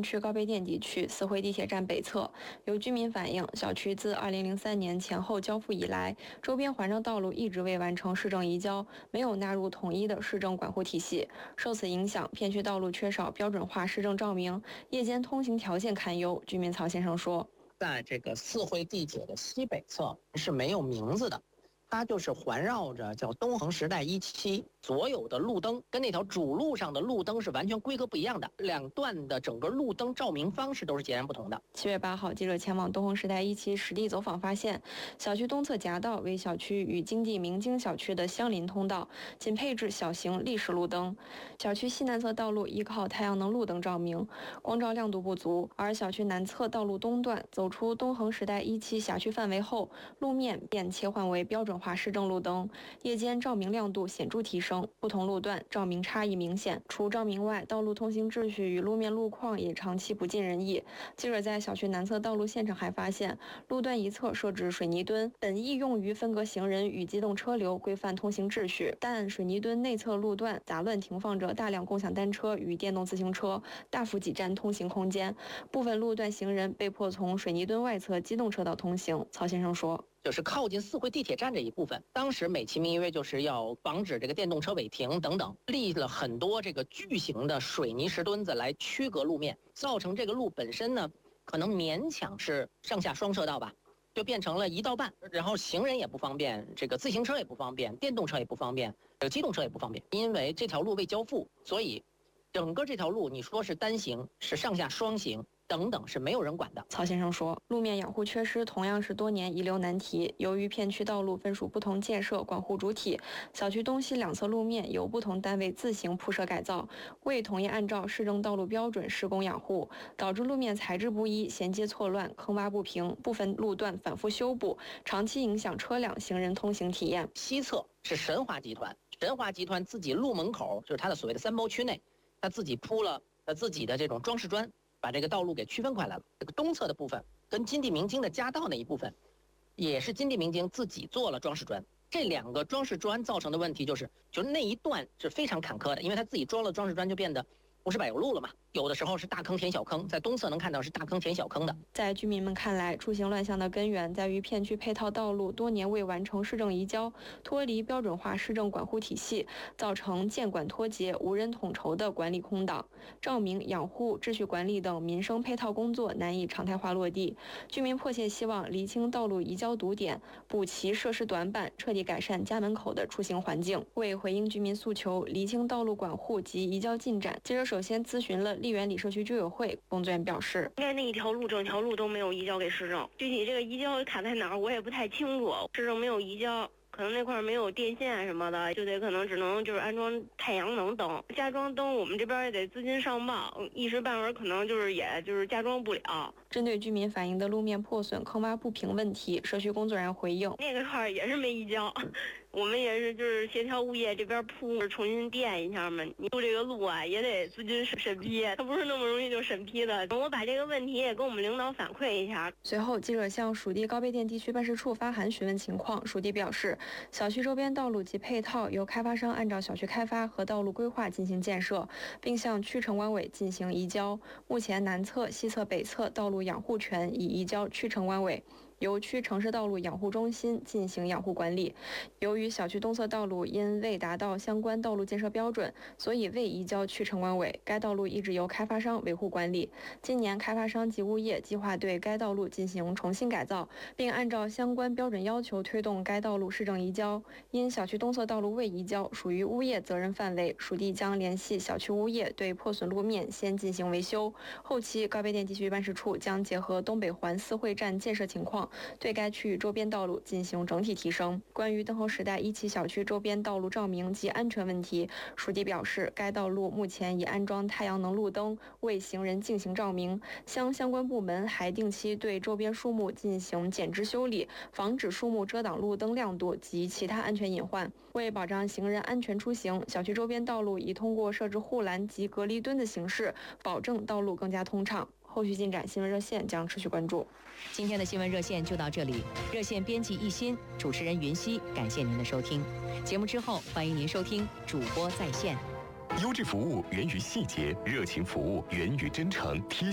区高碑店地区四惠地铁站北侧，有居民反映，小区自2003年前后交付以来，周边环绕道路一直未完成市政移交，没有纳入统一的市政管护体系。受此影响，片区道路缺少标准化市政照明，夜间通行条件堪忧。居民曹先生说， 在这个四惠地铁的西北侧是没有名字的。它就是环绕着叫东横时代1期，所有的路灯跟那条主路上的路灯是完全规格不一样的，两段的整个路灯照明方式都是截然不同的。 7月8号，记者前往东横时代1期实地走访，发现小区东侧夹道为小区与金地明京小区的相邻通道，仅配置小型立式路灯。小区西南侧道路依靠太阳能路灯照明，光照亮度不足，而小区南侧道路东段走出东横时代1期辖区范围后，路面便切换为标准化市政路灯，夜间照明亮度显著提升，不同路段照明差异明显。除照明外，道路通行秩序与路面路况也长期不尽人意。记者在小区南侧道路现场还发现，路段一侧设置水泥墩，本意用于分隔行人与机动车流，规范通行秩序，但水泥墩内侧路段杂乱停放着大量共享单车与电动自行车，大幅挤占通行空间。部分路段行人被迫从水泥墩外侧机动车道通行。曹先生说， 就是靠近四惠地铁站这一部分，当时美其名曰就是要防止这个电动车违停等等，立了很多这个巨型的水泥石墩子来区隔路面，造成这个路本身呢，可能勉强是上下双车道吧，就变成了一道半，然后行人也不方便，这个自行车也不方便，电动车也不方便，机动车也不方便，因为这条路未交付，所以整个这条路你说是单行，是上下双行等等是没有人管的。 曹先生说，路面养护缺失同样是多年遗留难题。由于片区道路分属不同建设管护主体，小区东西两侧路面由不同单位自行铺设改造，未统一按照市政道路标准施工养护，导致路面材质不一、衔接错乱、坑洼不平，部分路段反复修补，长期影响车辆行人通行体验。 西侧是神华集团，神华集团自己路门口就是它的所谓的三包区内，它自己铺了自己的这种装饰砖，把这个道路给区分开来了。这个东侧的部分跟金地明京的夹道那一部分，也是金地明京自己做了装饰砖。这两个装饰砖造成的问题就是那一段是非常坎坷的，因为他自己装了装饰砖，就变得不是柏油路了嘛，有的时候是大坑填小坑，在东侧能看到是大坑填小坑的。 在居民们看来，出行乱象的根源在于片区配套道路多年未完成市政移交，脱离标准化市政管护体系，造成监管脱节、无人统筹的管理空档，照明、养护、秩序管理等民生配套工作难以常态化落地。居民迫切希望厘清道路移交堵点，补齐设施短板，彻底改善家门口的出行环境。为回应居民诉求，厘清道路管护及移交进展，记者首先咨询了丽园里社区居委会工作人员表示， 应该那一条路整条路都没有移交给市政，具体这个移交卡在哪儿我也不太清楚，市政没有移交，可能那块没有电线什么的，就得可能只能就是安装太阳能灯，加装灯我们这边也得资金上报，一时半会儿可能也就是加装不了。 针对居民反映的路面破损、坑洼不平问题，社区工作人员回应， 那个块也是没移交，我们也是就是协调物业这边铺重新垫一下嘛，你铺这个路啊也得资金审批，它不是那么容易就审批的。我把这个问题也跟我们领导反馈一下。 随后，记者向属地高碑店地区办事处发函询问情况，属地表示，小区周边道路及配套由开发商按照小区开发和道路规划进行建设，并向区城管委进行移交。目前南侧、西侧、北侧道路养护权已移交区城管委，由区城市道路养护中心进行养护管理。由于小区东侧道路因未达到相关道路建设标准，所以未移交区城管委，该道路一直由开发商维护管理。今年开发商及物业计划对该道路进行重新改造，并按照相关标准要求推动该道路市政移交。因小区东侧道路未移交，属于物业责任范围，属地将联系小区物业对破损路面先进行维修，后期高碑店地区办事处将结合东北环四惠站建设情况，对该区域周边道路进行整体提升。关于灯后时代1期小区周边道路照明及安全问题，属地表示，该道路目前已安装太阳能路灯，为行人进行照明。相关部门还定期对周边树木进行剪枝修理，防止树木遮挡路灯亮度及其他安全隐患。为保障行人安全出行，小区周边道路已通过设置护栏及隔离墩的形式，保证道路更加通畅。后续进展，新闻热线将持续关注。 今天的新闻热线就到这里，热线编辑一心，主持人云溪，感谢您的收听。节目之后，欢迎您收听主播在线。 优质服务源于细节，热情服务源于真诚。